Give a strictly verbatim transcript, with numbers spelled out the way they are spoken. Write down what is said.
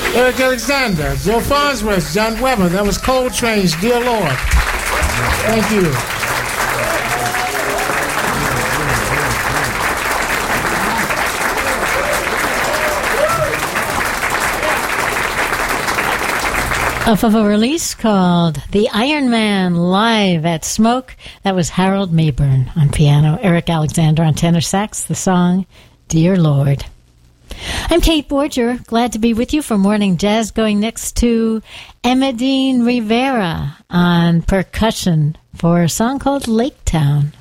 Eric Alexander, Joe Farnsworth, John Weber. That was Coltrane's Dear Lord. Thank you. Off of a release called The Iron Man Live at Smoke. That was Harold Mayburn on piano, Eric Alexander on tenor sax, the song Dear Lord. I'm Kate Borger, glad to be with you for Morning Jazz, going next to Emma Dean Rivera on percussion for a song called Lake Town.